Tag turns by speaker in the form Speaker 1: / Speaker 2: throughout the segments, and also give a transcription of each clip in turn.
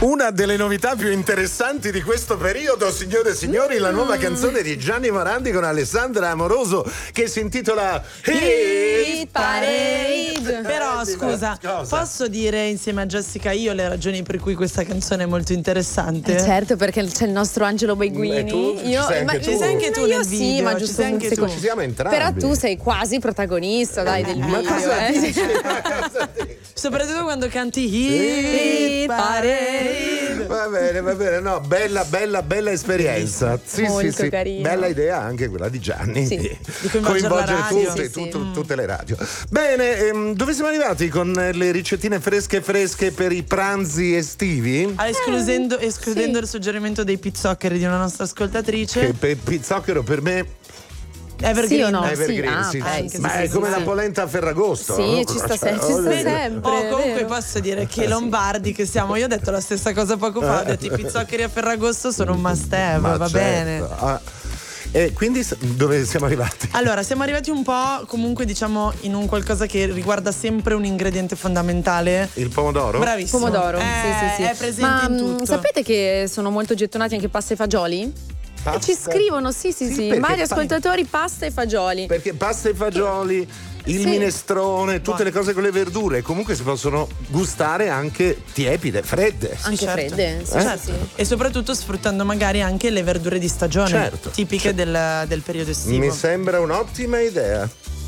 Speaker 1: Una delle novità più interessanti di questo periodo, signore e signori, la nuova canzone di Gianni Morandi con Alessandra Amoroso che si intitola
Speaker 2: Hit Parade.
Speaker 3: Però scusa, posso dire insieme a Jessica io le ragioni per cui questa canzone è molto interessante?
Speaker 2: Certo, perché c'è il nostro Angelo Baiguini.
Speaker 1: Ci sei anche tu
Speaker 3: nel video.
Speaker 2: Sì, ma giusto un secondo.
Speaker 1: Ci siamo entrambi.
Speaker 2: Però tu sei quasi protagonista, dai, del video.
Speaker 1: Cosa dici?
Speaker 3: Soprattutto quando canti Hit Parade.
Speaker 1: Va bene, no, bella esperienza. Sì,
Speaker 2: molto carino.
Speaker 1: Bella idea anche quella di Gianni.
Speaker 2: Sì.
Speaker 3: Di coinvolgere
Speaker 1: tutte le radio. Bene, dove siamo arrivati con le ricettine fresche per i pranzi estivi?
Speaker 3: Escludendo
Speaker 2: sì.
Speaker 3: il suggerimento dei pizzoccheri di una nostra ascoltatrice.
Speaker 1: Che pizzocchero per me
Speaker 3: Evergreen.
Speaker 2: Sì o no?
Speaker 1: Evergreen, sì.
Speaker 2: Sì,
Speaker 1: Ma è come la polenta a Ferragosto.
Speaker 2: Sì,
Speaker 1: no?
Speaker 2: ci sta sempre.
Speaker 3: Comunque
Speaker 2: vero?
Speaker 3: posso dire che i lombardi che siamo, io ho detto la stessa cosa poco fa, ho detto i pizzoccheri a Ferragosto sono un must have, va
Speaker 1: certo.
Speaker 3: bene.
Speaker 1: E quindi dove siamo arrivati?
Speaker 3: Allora, siamo arrivati un po' comunque diciamo in un qualcosa che riguarda sempre un ingrediente fondamentale.
Speaker 1: Il pomodoro?
Speaker 3: Bravissimo.
Speaker 2: Pomodoro, sì.
Speaker 3: È presente in tutto.
Speaker 2: Sapete che sono molto gettonati anche pasta e fagioli? Ci scrivono, sì. Vari ascoltatori, pasta e fagioli.
Speaker 1: Perché pasta e fagioli, il minestrone, tutte le cose con le verdure comunque si possono gustare anche tiepide, fredde.
Speaker 2: Anche fredde, sì.
Speaker 3: E soprattutto sfruttando magari anche le verdure di stagione,
Speaker 1: Certo.
Speaker 3: tipiche del periodo estivo.
Speaker 1: Mi sembra un'ottima idea.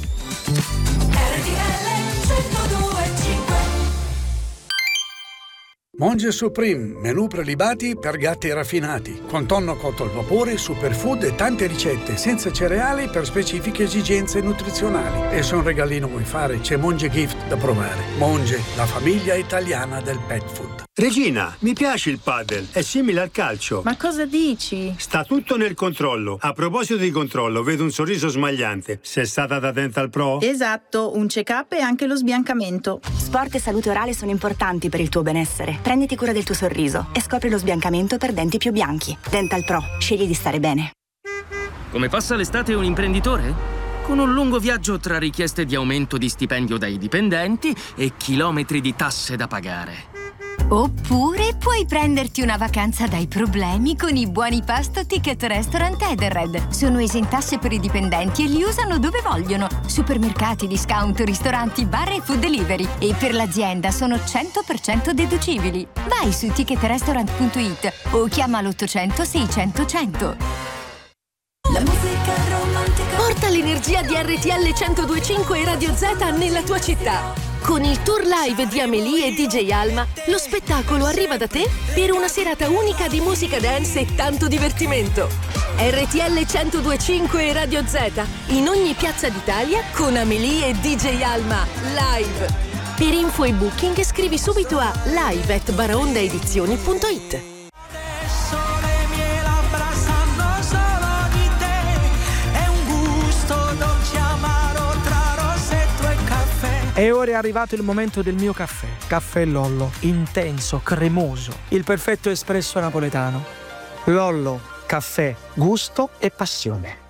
Speaker 4: Monge Supreme, menù prelibati per gatti raffinati, con tonno cotto al vapore, superfood e tante ricette senza cereali per specifiche esigenze nutrizionali. E se un regalino vuoi fare, c'è Monge Gift da provare. Monge, la famiglia italiana del pet food.
Speaker 5: Regina, mi piace il padel, è simile al calcio.
Speaker 6: Ma cosa dici?
Speaker 5: Sta tutto nel controllo. A proposito di controllo, vedo un sorriso smagliante. Sei stata da Dental Pro?
Speaker 6: Esatto, un check-up e anche lo sbiancamento.
Speaker 7: Sport e salute orale sono importanti per il tuo benessere. Prenditi cura del tuo sorriso e scopri lo sbiancamento per denti più bianchi. Dental Pro, scegli di stare bene.
Speaker 8: Come passa l'estate un imprenditore? Con un lungo viaggio tra richieste di aumento di stipendio dai dipendenti e chilometri di tasse da pagare.
Speaker 9: Oppure puoi prenderti una vacanza dai problemi con i buoni pasto Ticket Restaurant Edenred. Sono esentasse per i dipendenti e li usano dove vogliono. Supermercati, discount, ristoranti, bar e food delivery. E per l'azienda sono 100% deducibili. Vai su ticketrestaurant.it o chiama l'800 600 100.
Speaker 10: La musica romantica.
Speaker 11: Porta l'energia di RTL 102.5 e Radio Z nella tua città. Con il tour live di Amélie e DJ Alma, lo spettacolo arriva da te per una serata unica di musica dance e tanto divertimento. RTL 102.5 e Radio Z, in ogni piazza d'Italia con Amélie e DJ Alma, live. Per info e booking scrivi subito a live@baraondaedizioni.it.
Speaker 12: E ora è arrivato il momento del mio caffè. Caffè Lollo, intenso, cremoso, il perfetto espresso napoletano. Lollo, caffè, gusto e passione.